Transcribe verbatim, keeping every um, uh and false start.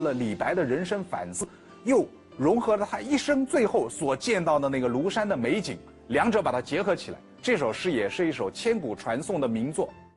了李白的人生反思，又融合了他一生最后所见到的那个庐山的美景，两者把它结合起来，这首诗也是一首千古传颂的名作。